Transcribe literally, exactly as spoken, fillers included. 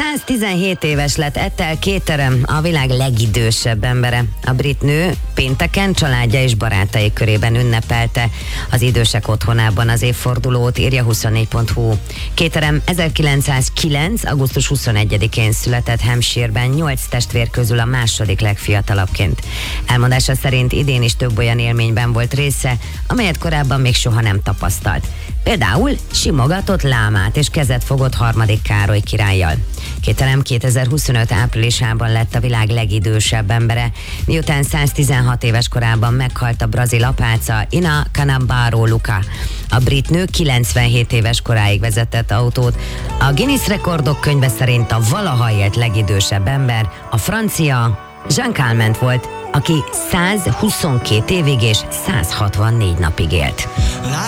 száztizenhét éves lett Ethel Keterem, a világ legidősebb embere. A brit nő pénteken családja és barátai körében ünnepelte az idősek otthonában az évfordulót, írja huszonnégy pont hu. Keterem ezerkilencszázkilenc. augusztus huszonegyedikén született Hampshire-ben, nyolc testvér közül a második legfiatalabbként. Elmondása szerint idén is több olyan élményben volt része, amelyet korábban még soha nem tapasztalt. Például simogatott lámát és kezet fogott harmadik Károly királlyal. Keterem kétezer-huszonöt áprilisában lett a világ legidősebb embere, miután száztizenhat éves korában meghalt a brazil apáca Ina Canambaro Luca. A brit nő kilencvenhét éves koráig vezetett autót. A Guinness rekordok könyve szerint a valaha élt legidősebb ember a francia Jean Calment volt, aki százhuszonkét évig és százhatvannégy napig élt.